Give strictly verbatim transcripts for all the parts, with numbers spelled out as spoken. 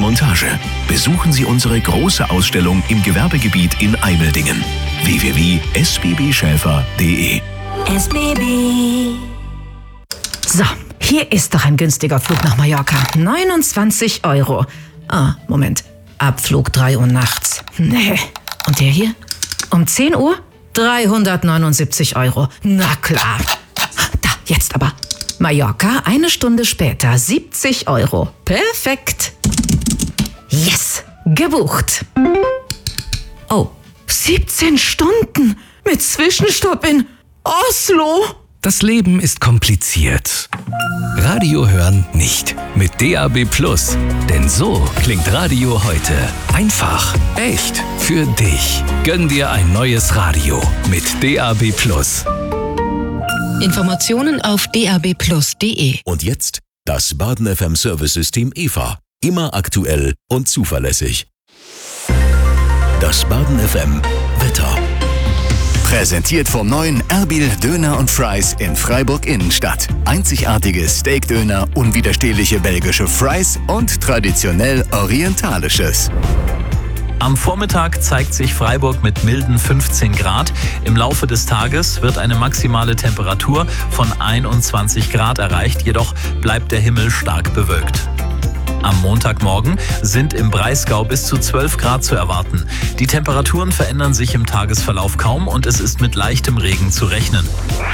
Montage. Besuchen Sie unsere große Ausstellung im Gewerbegebiet in Eimeldingen. w w w punkt s b b schäfer punkt d e S B B. So, hier ist doch ein günstiger Flug nach Mallorca. neunundzwanzig Euro. Ah, Moment. Abflug drei Uhr nachts. Nee. Und der hier? Um zehn Uhr? dreihundertneunundsiebzig Euro. Na klar. Da, jetzt aber. Mallorca, eine Stunde später, siebzig Euro. Perfekt. Yes, gebucht. Oh, siebzehn Stunden mit Zwischenstopp in Oslo. Das Leben ist kompliziert. Radio hören nicht. Mit D A B Plus. Denn so klingt Radio heute. Einfach, echt, für dich. Gönn dir ein neues Radio mit D A B Plus. Informationen auf d a b plus punkt d e. Und jetzt das Baden F M Service-System E V A. Immer aktuell und zuverlässig. Das Baden F M Wetter. Präsentiert vom neuen Erbil Döner und Fries in Freiburg Innenstadt. Einzigartige Steakdöner, unwiderstehliche belgische Fries und traditionell orientalisches. Am Vormittag zeigt sich Freiburg mit milden fünfzehn Grad. Im Laufe des Tages wird eine maximale Temperatur von einundzwanzig Grad erreicht, jedoch bleibt der Himmel stark bewölkt. Am Montagmorgen sind im Breisgau bis zu zwölf Grad zu erwarten. Die Temperaturen verändern sich im Tagesverlauf kaum und es ist mit leichtem Regen zu rechnen.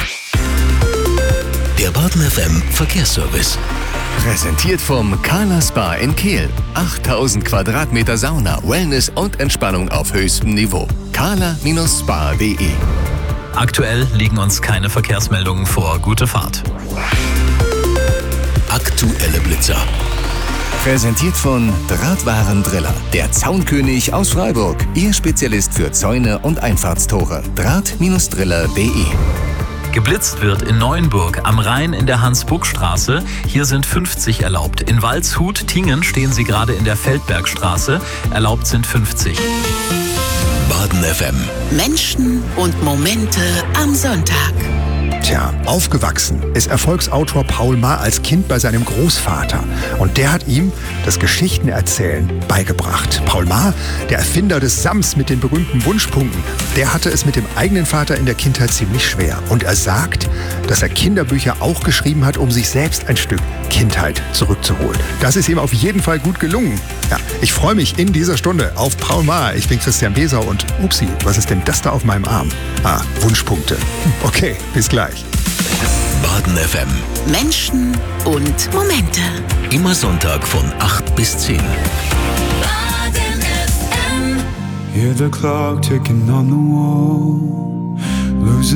Der Baden F M Verkehrsservice. Präsentiert vom Kala Spa in Kehl. achttausend Quadratmeter Sauna, Wellness und Entspannung auf höchstem Niveau. kala Spa punkt d e. Aktuell liegen uns keine Verkehrsmeldungen vor. Gute Fahrt. Aktuelle Blitzer. Präsentiert von Drahtwarendriller, der Zaunkönig aus Freiburg. Ihr Spezialist für Zäune und Einfahrtstore. Draht Driller punkt d e. Geblitzt wird in Neuenburg am Rhein in der Hans-Buck-Straße. Hier sind fünfzig erlaubt. In Waldshut, Tingen stehen Sie gerade in der Feldbergstraße. Erlaubt sind fünfzig. Baden F M. Menschen und Momente am Sonntag. Tja, aufgewachsen ist Erfolgsautor Paul Maar als Kind bei seinem Großvater. Und der hat ihm das Geschichtenerzählen beigebracht. Paul Maar, der Erfinder des Sams mit den berühmten Wunschpunkten, der hatte es mit dem eigenen Vater in der Kindheit ziemlich schwer. Und er sagt, dass er Kinderbücher auch geschrieben hat, um sich selbst ein Stück Kindheit zurückzuholen. Das ist ihm auf jeden Fall gut gelungen. Ja, ich freue mich in dieser Stunde auf Paul Maar. Ich bin Christian Besau und upsi, was ist denn das da auf meinem Arm? Ah, Wunschpunkte. Okay, bis gleich. Baden F M. Menschen und Momente. Immer Sonntag von acht bis zehn. Baden F M. Hear the clock ticking on the wall. Losing